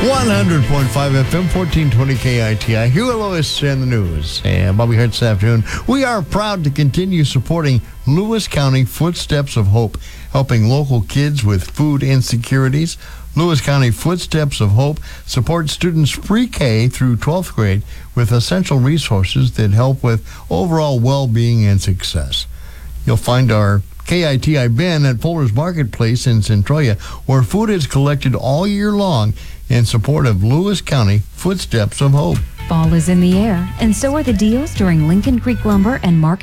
100.5 FM, 1420 KITI. Hugo Lewis and the news. And Bobby Hart this afternoon. We are proud to continue supporting Lewis County Footsteps of Hope, helping local kids with food insecurities. Lewis County Footsteps of Hope supports students pre-K through 12th grade with essential resources that help with overall well-being and success. You'll find our KITI bin at Fuller's Marketplace in Centralia, where food is collected all year long in support of Lewis County Footsteps of Hope. Fall is in the air, and so are the deals during Lincoln Creek Lumber and Market